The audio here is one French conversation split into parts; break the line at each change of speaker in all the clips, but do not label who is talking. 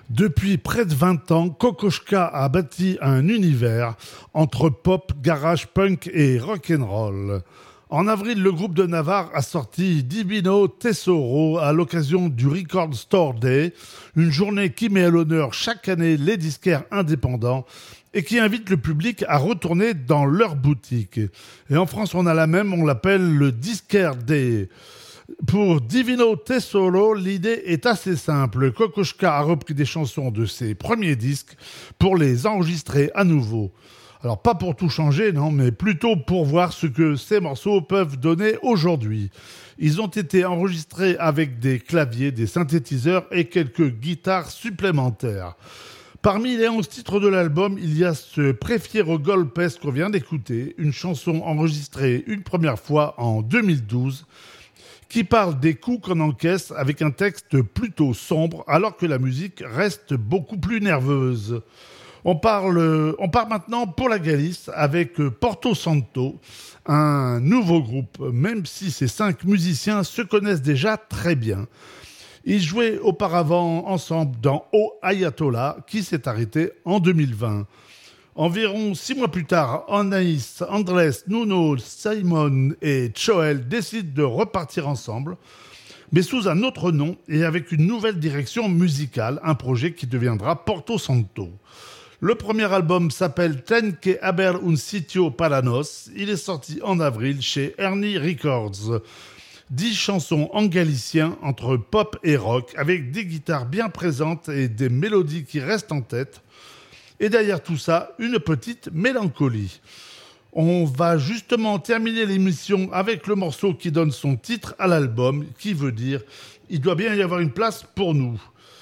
Depuis près de 20 ans, Kokoschka a bâti un univers entre pop, garage, punk et rock'n'roll. En avril, le groupe de Navarre a sorti Divino Tesoro à l'occasion du Record Store Day, une journée qui met à l'honneur chaque année les disquaires indépendants et qui invite le public à retourner dans leur boutique. Et en France, on a la même, on l'appelle le Disquaire Day. Pour Divino Tesoro, l'idée est assez simple. Kokoschka a repris des chansons de ses premiers disques pour les enregistrer à nouveau. Alors pas pour tout changer, non, mais plutôt pour voir ce que ces morceaux peuvent donner aujourd'hui. Ils ont été enregistrés avec des claviers, des synthétiseurs et quelques guitares supplémentaires. Parmi les 11 titres de l'album, il y a ce Prefiero Golpes qu'on vient d'écouter, une chanson enregistrée une première fois en 2012, qui parle des coups qu'on encaisse avec un texte plutôt sombre, alors que la musique reste beaucoup plus nerveuse. On part maintenant pour la Galice avec Porto Santo, un nouveau groupe, même si ces 5 musiciens se connaissent déjà très bien. Ils jouaient auparavant ensemble dans O Ayatollah, qui s'est arrêté en 2020. Environ 6 mois plus tard, Anaïs, Andrés, Nuno, Simon et Joel décident de repartir ensemble, mais sous un autre nom et avec une nouvelle direction musicale, un projet qui deviendra Porto Santo. Le premier album s'appelle Ten que haber un sitio para nos. Il est sorti en avril chez Ernie Records. 10 chansons en galicien entre pop et rock, avec des guitares bien présentes et des mélodies qui restent en tête. Et derrière tout ça, une petite mélancolie. On va justement terminer l'émission avec le morceau qui donne son titre à l'album, qui veut dire « Il doit bien y avoir une place pour nous ».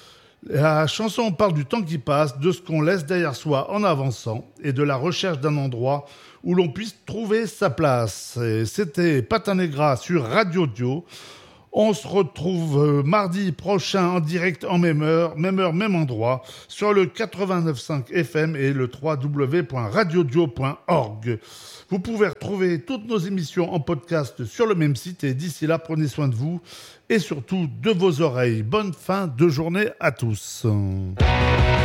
La chanson parle du temps qui passe, de ce qu'on laisse derrière soi en avançant et de la recherche d'un endroit où l'on puisse trouver sa place. Et c'était Pata Negra sur Radio Dio. On se retrouve mardi prochain en direct en même heure, même endroit, sur le 89.5 FM et le www.radiodio.org. Vous pouvez retrouver toutes nos émissions en podcast sur le même site et d'ici là, prenez soin de vous et surtout de vos oreilles. Bonne fin de journée à tous.